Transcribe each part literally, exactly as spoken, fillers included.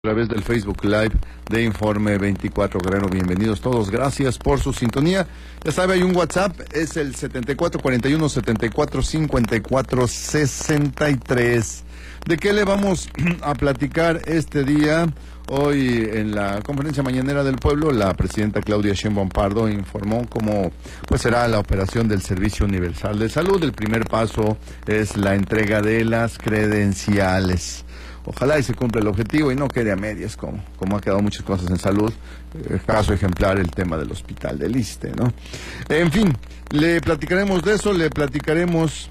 A través del Facebook Live de Informe veinticuatro Guerrero. Bienvenidos todos, gracias por su sintonía. Ya sabe, hay un WhatsApp, es el setenta y cuatro cuarenta y uno, setenta y cuatro cincuenta y cuatro sesenta y tres. ¿De qué le vamos a platicar este día? Hoy en la conferencia mañanera del pueblo, la presidenta Claudia Sheinbaum Pardo informó cómo pues será la operación del Servicio Universal de Salud. El primer paso es la entrega de las credenciales. Ojalá y se cumpla el objetivo y no quede a medias, como, como ha quedado muchas cosas en salud. Eh, caso ejemplar, el tema del hospital del Iste, ¿no? En fin, le platicaremos de eso, le platicaremos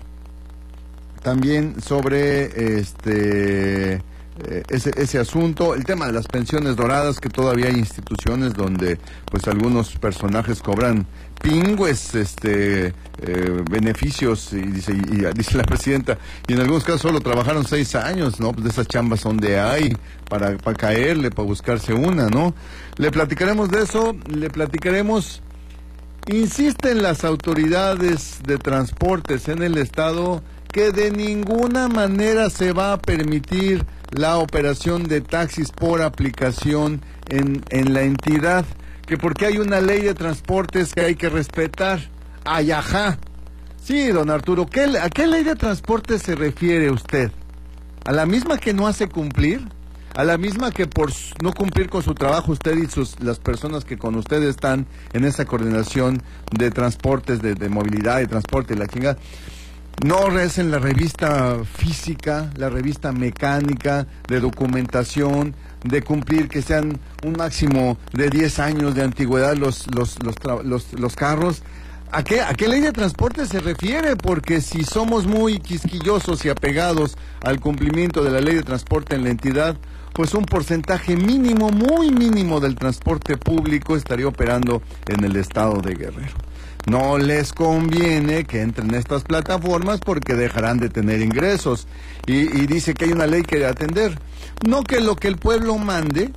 también sobre este eh, ese, ese asunto, el tema de las pensiones doradas, que todavía hay instituciones donde pues algunos personajes cobran pingües este eh, beneficios y dice y, y dice la presidenta, y en algunos casos solo trabajaron seis años, ¿no? Pues de esas chambas donde hay para, para caerle, para buscarse una, ¿no? Le platicaremos de eso, le platicaremos. Insisten las autoridades de transportes en el estado que de ninguna manera se va a permitir la operación de taxis por aplicación en, en la entidad, que porque hay una ley de transportes que hay que respetar. Ay, ajá. Sí, don Arturo, ¿qué, ¿a qué ley de transportes se refiere usted? ¿A la misma que no hace cumplir? ¿A la misma que por no cumplir con su trabajo usted y sus, las personas que con usted están en esa coordinación de transportes, de, de movilidad, de transporte, la chingada, no recen la revista física, la revista mecánica, de documentación, de cumplir que sean un máximo de diez años de antigüedad los, los, los, los, los carros? ¿A qué, ¿A qué ley de transporte se refiere? Porque si somos muy quisquillosos y apegados al cumplimiento de la ley de transporte en la entidad, pues un porcentaje mínimo, muy mínimo del transporte público estaría operando en el estado de Guerrero. No les conviene que entren estas plataformas porque dejarán de tener ingresos. Y, y dice que hay una ley que atender. No que lo que el pueblo mande,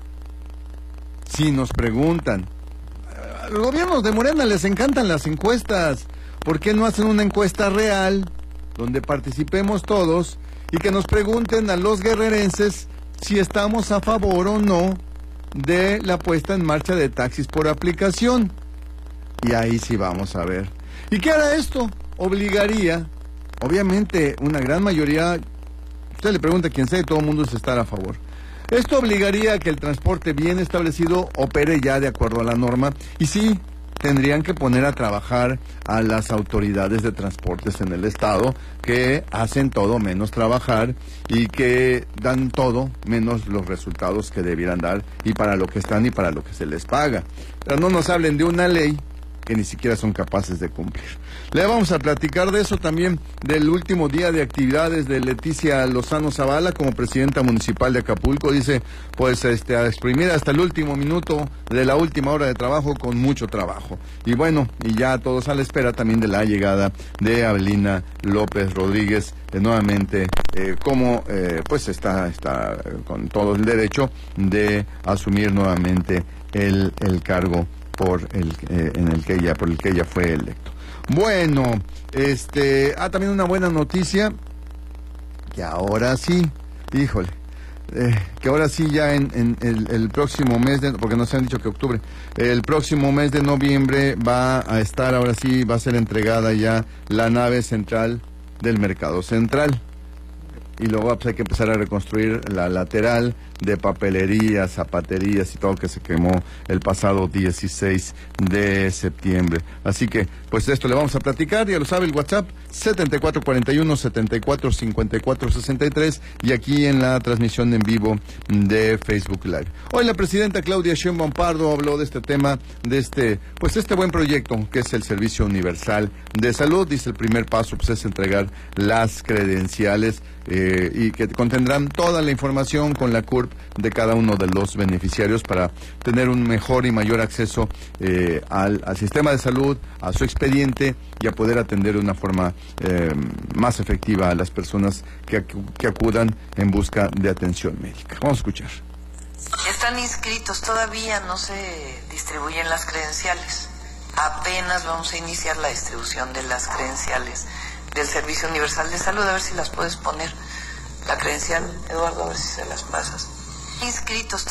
si nos preguntan. A los gobiernos de Morena les encantan las encuestas. ¿Por qué no hacen una encuesta real donde participemos todos y que nos pregunten a los guerrerenses si estamos a favor o no de la puesta en marcha de taxis por aplicación? Y ahí sí vamos a ver. ¿Y qué hará esto? Obligaría, obviamente, una gran mayoría, usted le pregunta a quien sea y todo el mundo se estará a favor. Esto obligaría a que el transporte bien establecido opere ya de acuerdo a la norma. Y sí, tendrían que poner a trabajar a las autoridades de transportes en el estado, que hacen todo menos trabajar y que dan todo menos los resultados que debieran dar y para lo que están y para lo que se les paga. Pero no nos hablen de una ley que ni siquiera son capaces de cumplir. Le vamos a platicar de eso también, del último día de actividades de Leticia Lozano Zavala como presidenta municipal de Acapulco. Dice, pues, este, a exprimir hasta el último minuto de la última hora de trabajo con mucho trabajo. Y bueno, y ya todos a la espera también de la llegada de Abelina López Rodríguez, eh, nuevamente, eh, como, eh, pues, está, está con todo el derecho de asumir nuevamente el, el cargo por el eh, en el que ella por el que ella fue electo. Bueno, este, ah, también una buena noticia, que ahora sí, híjole, eh, que ahora sí ya en, en el, el próximo mes de, porque nos han dicho que octubre, el próximo mes de noviembre va a estar, ahora sí va a ser entregada ya la nave central del Mercado Central. Y luego pues hay que empezar a reconstruir la lateral de papelerías, zapaterías y todo que se quemó el pasado dieciséis de septiembre. Así que, pues de esto le vamos a platicar, ya lo sabe, el WhatsApp setenta y cuatro cuarenta y uno, setenta y cuatro cincuenta y cuatro sesenta y tres y aquí en la transmisión en vivo de Facebook Live. Hoy la presidenta Claudia Sheinbaum Pardo habló de este tema, de este, pues este buen proyecto que es el Servicio Universal de Salud. Dice el primer paso pues es entregar las credenciales eh, y que contendrán toda la información con la C U R P de cada uno de los beneficiarios para tener un mejor y mayor acceso eh, al, al sistema de salud, a su expediente y a poder atender de una forma eh, más efectiva a las personas que, que acudan en busca de atención médica. Vamos a escuchar. Están inscritos, todavía no se distribuyen las credenciales. Apenas vamos a iniciar la distribución de las credenciales del Servicio Universal de Salud, a ver si las puedes poner. La credencial, Eduardo, a ver si se las pasas. Inscritos.